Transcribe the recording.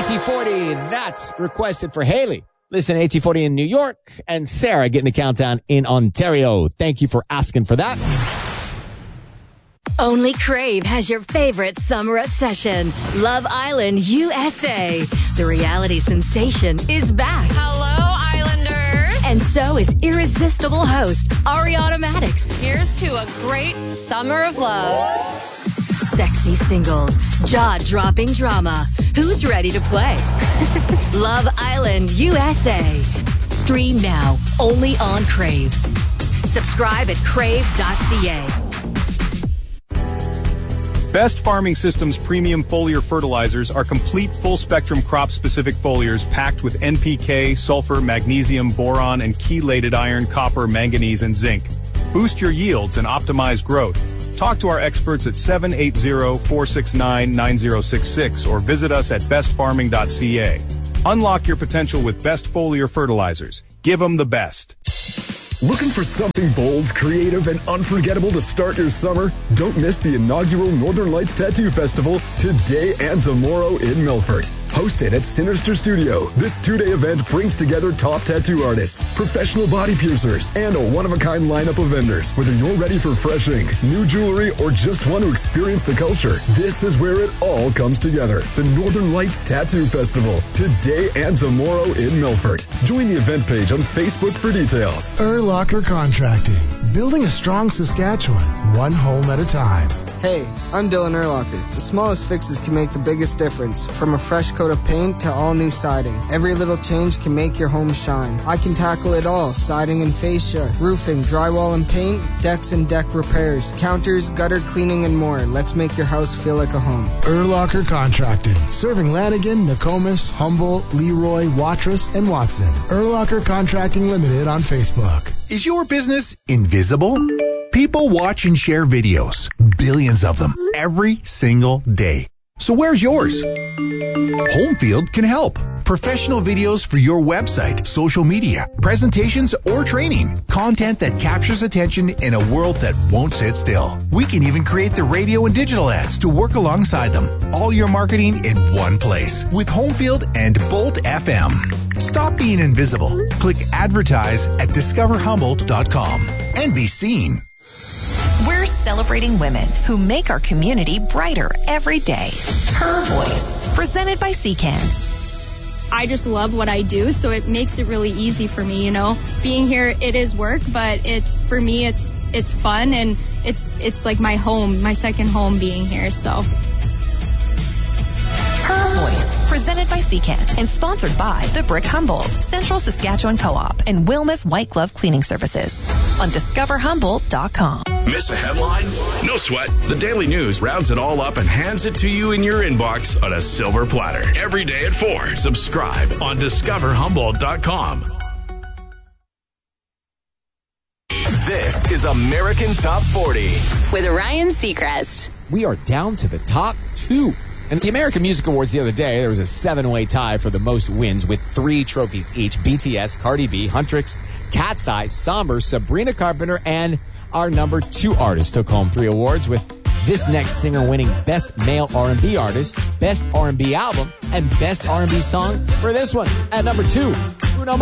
AT40, that's requested for Haley. Listen, AT40 in New York, and Sarah getting the countdown in Ontario. Thank you for asking for that. Only Crave has your favorite summer obsession, Love Island USA. The reality sensation is back. Hello, Islanders. And so is irresistible host Ariana Madix. Here's to a great summer of love. Sexy singles, jaw-dropping drama. Who's ready to play? Love Island USA. Stream now, only on Crave. Subscribe at crave.ca. Best Farming Systems premium foliar fertilizers are complete full-spectrum crop-specific foliars packed with NPK, sulfur, magnesium, boron, and chelated iron, copper, manganese, and zinc. Boost your yields and optimize growth. Talk to our experts at 780-469-9066 or visit us at bestfarming.ca. Unlock your potential with Best Foliar Fertilizers. Give them the best. Looking for something bold, creative, and unforgettable to start your summer? Don't miss the inaugural Northern Lights Tattoo Festival today and tomorrow in Milford. Hosted at Sinister Studio, this two-day event brings together top tattoo artists, professional body piercers, and a one-of-a-kind lineup of vendors. Whether you're ready for fresh ink, new jewelry, or just want to experience the culture, this is where it all comes together. The Northern Lights Tattoo Festival, today and tomorrow in Milford. Join the event page on Facebook for details. Urlacher Contracting, building a strong Saskatchewan, one home at a time. Hey, I'm Dylan Urlacher. The smallest fixes can make the biggest difference, from a fresh coat of paint to all new siding. Every little change can make your home shine. I can tackle it all: siding and fascia, roofing, drywall and paint, decks and deck repairs, counters, gutter cleaning, and more. Let's make your house feel like a home. Urlacher Contracting, serving Lanigan, Nokomis, Humboldt, Leroy, Watrous, and Watson. Urlacher Contracting Limited on Facebook. Is your business invisible? People watch and share videos, billions of them, every single day. So where's yours? Homefield can help. Professional videos for your website, social media, presentations, or training. Content that captures attention in a world that won't sit still. We can even create the radio and digital ads to work alongside them. All your marketing in one place with Homefield and Bolt FM. Stop being invisible. Click advertise at discoverhumboldt.com and be seen. We're celebrating women who make our community brighter every day. Her Voice, presented by CCAN. I just love what I do, so it makes it really easy for me, you know. Being here, it is work, but it's fun, and it's like my home, my second home being here, so. Her Voice, presented by CCAN and sponsored by the Brick Humboldt, Central Saskatchewan Co-op, and Wilma's White Glove Cleaning Services on discoverhumboldt.com. Miss a headline? No sweat. The Daily News rounds it all up and hands it to you in your inbox on a silver platter. Every day at 4. Subscribe on discoverhumboldt.com. This is American Top 40 with Ryan Seacrest. We are down to the top 2. And the American Music Awards the other day, there was a 7-way tie for the most wins with 3 trophies each. BTS, Cardi B, Huntrix, Cat's Eye, Somber, Sabrina Carpenter, and our number 2 artist took home 3 awards, with this next singer winning Best Male R&B Artist, Best R&B Album, and Best R&B Song for this one at number 2.